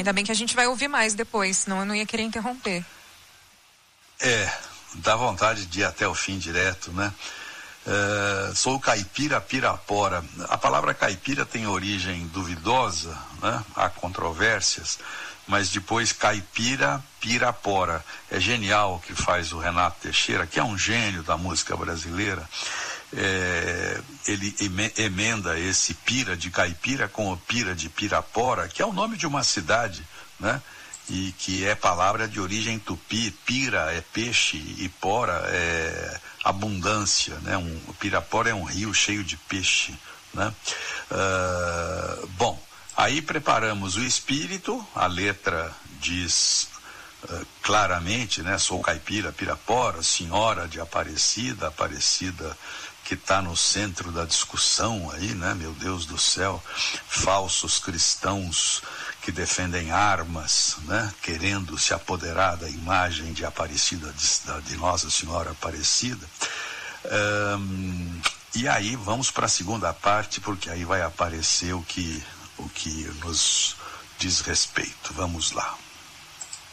Ainda bem que a gente vai ouvir mais depois, senão eu não ia querer interromper. Dá vontade de ir até o fim direto, né? Sou caipira Pirapora. A palavra caipira tem origem duvidosa, né? Há controvérsias, mas depois caipira Pirapora. É genial o que faz o Renato Teixeira, que é um gênio da música brasileira. Ele emenda esse pira de caipira com o pira de Pirapora, que é o nome de uma cidade, né? E que é palavra de origem tupi. Pira é peixe e pora é abundância, né? O Pirapora é um rio cheio de peixe, né? Bom, aí preparamos o espírito, a letra diz claramente, né? Sou caipira Pirapora, senhora de Aparecida que está no centro da discussão aí, né? Meu Deus do céu, falsos cristãos que defendem armas, né? Querendo se apoderar da imagem de Aparecida, de Nossa Senhora Aparecida. E aí vamos para a segunda parte, porque aí vai aparecer o que nos diz respeito. Vamos lá.